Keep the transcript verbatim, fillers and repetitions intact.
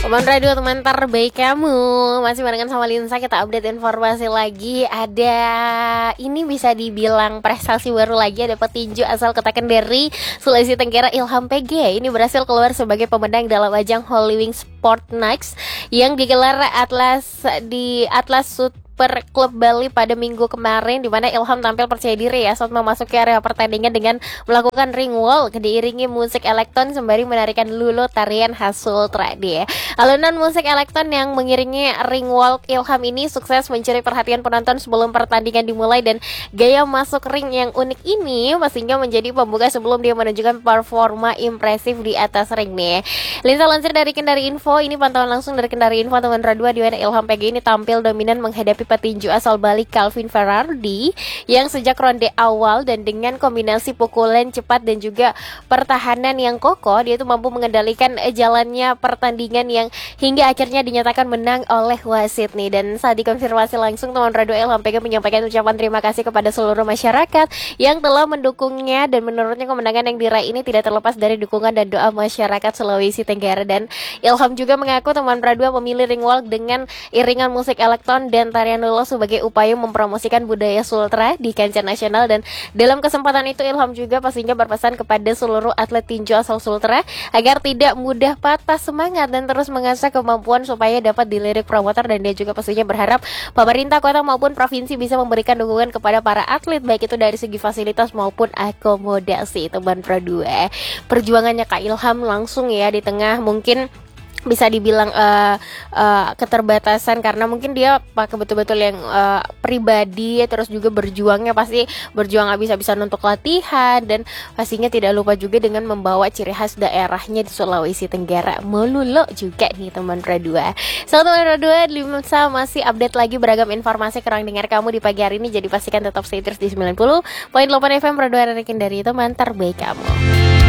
Teman radio, teman terbaik kamu. Masih barengan sama Linsa, kita update informasi lagi. Ada, ini bisa dibilang prestasi baru lagi. Ada petinju asal kota Kendari, Sulawesi Tenggara, Ilham P G. Ini berhasil keluar sebagai pemenang dalam ajang Holy Wings Sport Nights yang digelar Atlas di Atlas Super Klub Bali pada minggu kemarin, di mana Ilham tampil percaya diri ya saat memasuki area pertandingan dengan melakukan ring walk diiringi musik elektron sembari menarikan lulu tarian khas Sultra dia. Alunan musik elektron yang mengiringi ring walk Ilham ini sukses mencuri perhatian penonton sebelum pertandingan dimulai, dan gaya masuk ring yang unik ini pastinya menjadi pembuka sebelum dia menunjukkan performa impresif di atas ring nih. Linsa lansir dari Kendari Info, ini pantauan langsung dari Kendari Info teman Radua, di mana Ilham P G ini tampil dominan menghadapi petinju asal Bali Calvin Ferrardi yang sejak ronde awal dan dengan kombinasi pukulan cepat dan juga pertahanan yang kokoh, dia itu mampu mengendalikan jalannya pertandingan yang hingga akhirnya dinyatakan menang oleh wasit nih. Dan saat dikonfirmasi langsung, teman radio Ilham P G menyampaikan ucapan terima kasih kepada seluruh masyarakat yang telah mendukungnya, dan menurutnya kemenangan yang diraih ini tidak terlepas dari dukungan dan doa masyarakat Sulawesi Tenggara. Dan Ilham juga mengaku teman radio memilih ring walk dengan iringan musik elektron dan tarian lulu sebagai upaya mempromosikan budaya Sultra di kancah nasional. Dan dalam kesempatan itu Ilham juga pastinya berpesan kepada seluruh atlet tinju asal Sultra agar tidak mudah patah semangat dan terus mengasah kemampuan supaya dapat dilirik promotor. Dan dia juga pastinya berharap pemerintah kota maupun provinsi bisa memberikan dukungan kepada para atlet, baik itu dari segi fasilitas maupun akomodasi. Teman Pro dua, perjuangannya Kak Ilham langsung ya di tengah mungkin bisa dibilang uh, uh, keterbatasan, karena mungkin dia pakai betul-betul yang uh, pribadi, terus juga berjuangnya pasti berjuang habis-habisan untuk latihan, dan pastinya tidak lupa juga dengan membawa ciri khas daerahnya di Sulawesi Tenggara, Melulu juga nih teman Radua. So teman Radua, Linsa masih update lagi beragam informasi kerang dengar kamu di pagi hari ini, jadi pastikan tetap stay terus di sembilan puluh koma delapan F M Radua dari Kendari, teman terbaik kamu.